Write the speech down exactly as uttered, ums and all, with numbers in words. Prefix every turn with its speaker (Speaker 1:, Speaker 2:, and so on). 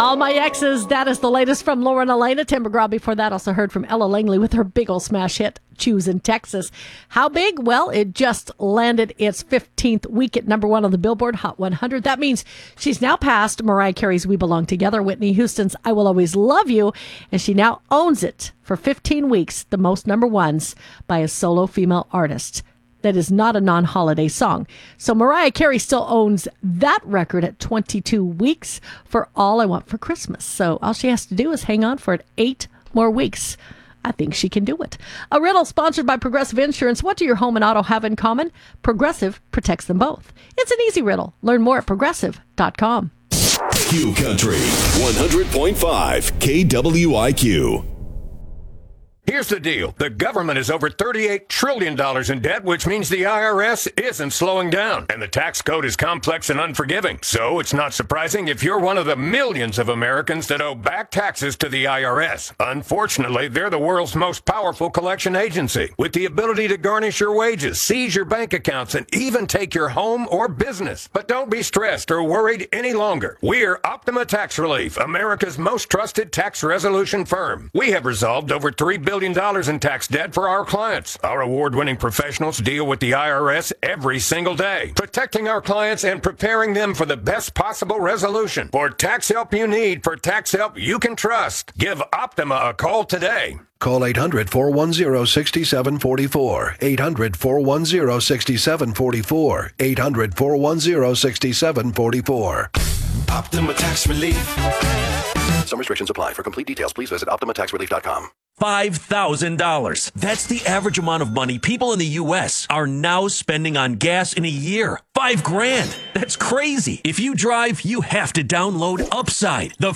Speaker 1: All My Exes, that is the latest from Lauren Elena. Tim McGraw before that also heard from Ella Langley with her big old smash hit, Choose in Texas. How big? Well, it just landed its fifteenth week at number one on the Billboard Hot one hundred. That means she's now passed Mariah Carey's We Belong Together, Whitney Houston's I Will Always Love You, and she now owns it for fifteen weeks, the most number ones by a solo female artist. That is not a non-holiday song. So Mariah Carey still owns that record at twenty-two weeks for All I Want for Christmas. So all she has to do is hang on for eight more weeks. I think she can do it. A riddle sponsored by Progressive Insurance. What do your home and auto have in common? Progressive protects them both. It's an easy riddle. Learn more at progressive dot com.
Speaker 2: Q Country one hundred point five K W I Q.
Speaker 3: Here's the deal. The government is over thirty-eight trillion dollars in debt, which means the I R S isn't slowing down. And the tax code is complex and unforgiving. So it's not surprising if you're one of the millions of Americans that owe back taxes to the I R S. Unfortunately, they're the world's most powerful collection agency, with the ability to garnish your wages, seize your bank accounts, and even take your home or business. But don't be stressed or worried any longer. We're Optima Tax Relief, America's most trusted tax resolution firm. We have resolved over three billion dollars in tax debt for our clients. Our award-winning professionals deal with the I R S every single day, protecting our clients and preparing them for the best possible resolution. For tax help you need, for tax help you can trust, give Optima a call today.
Speaker 4: Call eight hundred, four one zero, six seven four four. eight hundred, four one zero, six seven four four. eight hundred, four one zero, six seven four four.
Speaker 5: Optima Tax Relief.
Speaker 4: Some restrictions apply. For complete details, please visit optima tax relief dot com.
Speaker 6: five thousand dollars. That's the average amount of money people in the U S are now spending on gas in a year. Five grand. That's crazy. If you drive, you have to download Upside, the